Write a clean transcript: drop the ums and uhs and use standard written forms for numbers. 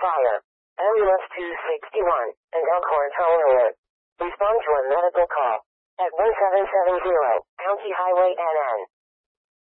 fire. Ambulance 261, and Elkhorn Tower. Respond to a medical call at 1770 County Highway NN.